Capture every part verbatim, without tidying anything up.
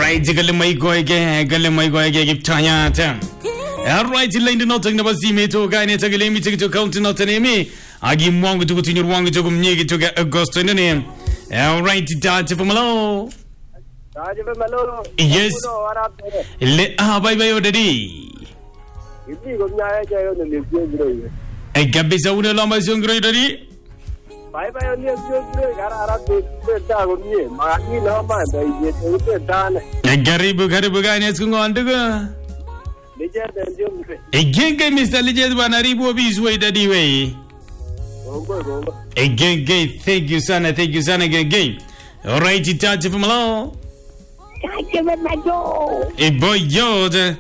right, gale mai go ge, gale mai go ge giptanya tam. All right, line the nothing never see me to guy net gale mi to count not an me. Agi mwang to continue wang to mnyegi to get August in the name. All right, dad from Malo. Yes. Le ah bye bye daddy. E gabi sa una lama song daddy. Bye bye only a few Arab me. Maki Lama, they done. A Garibu Garibu guy is going on to go. Again, Mister Legend Banaribu is way daddy way. Again, gay, thank you, son. I thank you, son. Again, gay. All right, you touch from alone. A boy, yo, the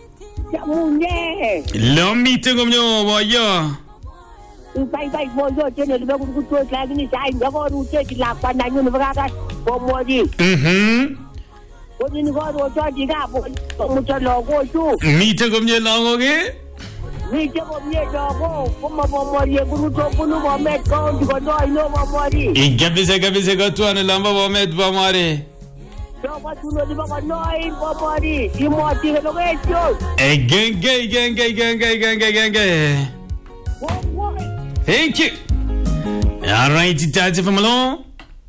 Lomi to go, boy, yo. Bye bye for your general good to like me. I'm going to take it like one. I'm going to have one more day. Hm. What in the world was charging up? What a logo too. Me to go long again. Me to go near the home. Come on, more year, good to open up on that count because I know more money. It gave us a gave us a go to an alarm of met Bamari. So what you know about knowing more money? You want to innovate you. Again, gay, gang, gay, gang, gay, gang, gay, gang, gay. Thank you. All right, touch from alone.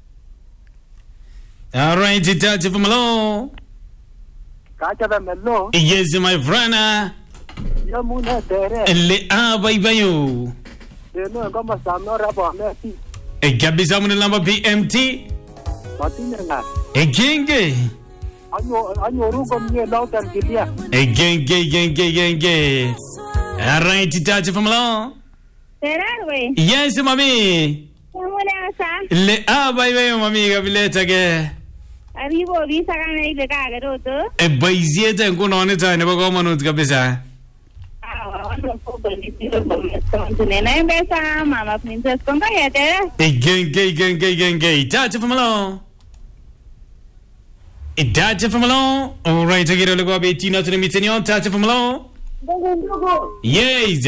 All right, touch from alone. Catch them alone. Yes, my friend. Yamuna there. Le ah bye bye you. They know come some no rap me. E gabi sa mun lamba P M T. Patina. E genge. Anyo anyo ru kom ni lautan kilia. E genge genge genge. All right, touch from alone. Yes, mami. Le ah bye bye mami gabileta ge. Arrivo visa ganai de cagaro to. E baizeta en kuno ne ta ne ba ko manut kabisa. Ah, no puedo decirlo con nena en besa, mamá princess con gallete. E genge genge genge. Touch from alone. E touch from alone. All right, I get a look at Tina to the meeting. Touch from alone. Yes.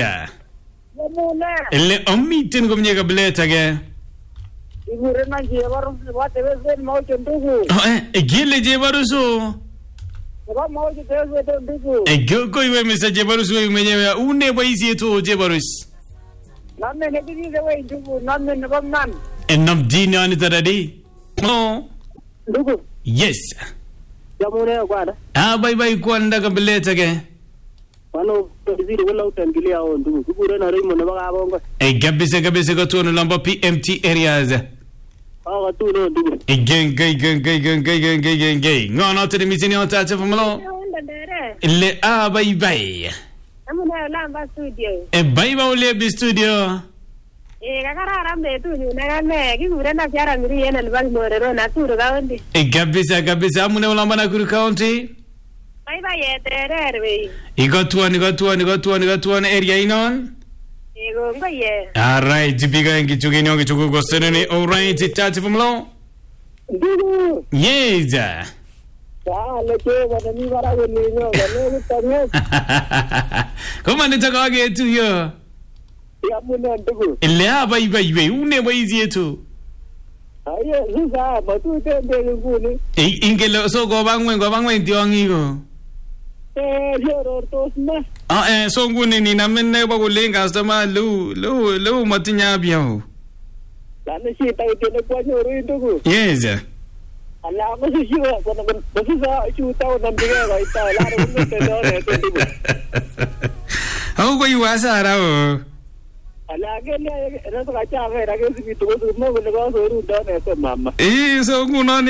Le omitin go mnyega bleta ge. Igure na jevaru wate wese mo chundugu. Eh, gile jevaru so. Ba mo je tese chundugu. E goko iwe mesa jevaru so mwenyewe une baisi to jevaru. Namme ne bidi de we ndugu, namme ne bamnan. E nam dini ani taradi. No. Ndugu. Yes. Jamune kwada. Ah bye bye kwanda ga bleta ge. Wano zidi wala utangilia hao ndugu. Kukure na rimo ne baka bongo. E gabise gabise go to no lamba P M T areas. Ah tu no ndugu. E gang gang gang gang gang gang gang gang gang. Ngono to the meeting on touch from lo. Le ah bye bye. Amuna lamba studio. E bye bye le bi studio. E kakara rambe tu ni na me kikure na fiara ngiri ena lbang morero na turu kaunti. E gabise gabise amuna lamba na kuru county. Bye bye yetere we. Igotua nigotua nigotua nigotua na area inon. Ego ngoye. All right, jipiga ngichuge nyonge chugo gosenene. All right, touch from lo. Ndugu. Yes. Ah, leke wana ni bara woni nyo, wale utanye. Koma nitaka wage tu yo. Yamuna ndugu. Le hapa iba iba une baizi yetu. Aye, sasa batu tende nguni. E ingelo so go bangwen go bangwen tiongigo. Eh, yoro tosna. Ah eh so nguni ni na menne ba go lenga sama lu lu lu matinya biao. Lana si tayo tene kwa nyoro ndugu. Yes. Ala ko si siwa ko na basi sa chuta na biga ga ita la ro ko te do ne ndugu. How go you asara o? Ala ke le ra ka cha ga ra ke si tu ko mo ko le ko so ru do ne to mama. Eh so nguno